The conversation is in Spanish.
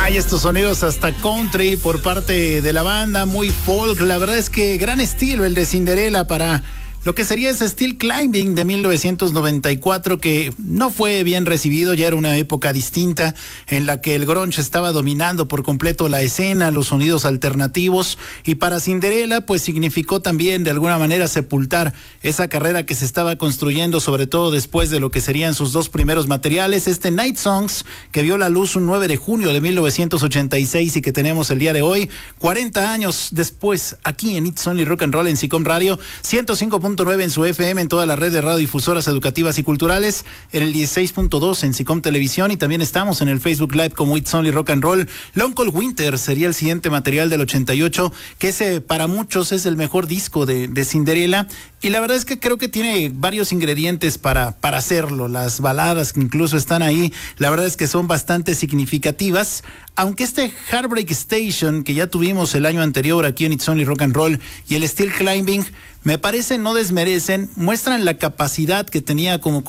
Hay estos sonidos hasta country por parte de la banda, muy folk. La verdad es que gran estilo el de Cinderella para lo que sería ese Steel Climbing de 1994, que no fue bien recibido. Ya era una época distinta en la que el grunge estaba dominando por completo la escena, los sonidos alternativos, y para Cinderella pues significó también de alguna manera sepultar esa carrera que se estaba construyendo, sobre todo después de lo que serían sus dos primeros materiales, este Night Songs, que vio la luz un 9 de junio de 1986 y que tenemos el día de hoy, 40 años después, aquí en It's Only Rock and Roll en SICOM Radio, 105.9 en su FM, en toda la red de radiodifusoras educativas y culturales, en el 16.2 en SICOM Televisión, y también estamos en el Facebook Live como It's Only Rock and Roll. Long Cold Winter sería el siguiente material del 88, que ese para muchos es el mejor disco de Cinderella, y la verdad es que creo que tiene varios ingredientes para hacerlo. Las baladas que incluso están ahí, la verdad es que son bastante significativas, aunque este Heartbreak Station que ya tuvimos el año anterior aquí en It's Only Rock and Roll y el Steel Climbing, me parece no desmerecen, muestran la capacidad que tenía como